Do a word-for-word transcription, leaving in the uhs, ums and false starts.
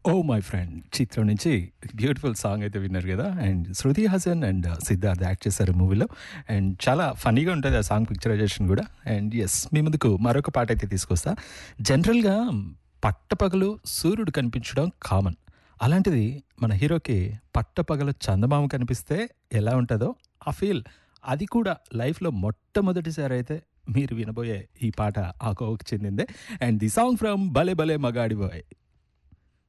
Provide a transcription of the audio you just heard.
Oh my friend చిత్రం నుంచి beautiful song అయితే విన్నారు కదా. And Shruti Haasan and Siddharth act చేశారు మూవీలో. అండ్ చాలా ఫన్నీగా ఉంటుంది ఆ సాంగ్ పిక్చరైజేషన్ కూడా. అండ్ ఎస్, మీ ముందుకు మరొక పాట అయితే తీసుకొస్తా. జనరల్గా పట్టపగలు సూర్యుడు కనిపించడం కామన్. అలాంటిది మన హీరోకి పట్టపగలు చందమామ కనిపిస్తే ఎలా ఉంటుందో ఆ ఫీల్, అది కూడా లైఫ్లో మొట్టమొదటిసారి అయితే మీరు వినబోయే ఈ పాట ఆ కోవకు చెందిందే. అండ్ ది సాంగ్ ఫ్రమ్ భలే భలే మగాడి బాయ్.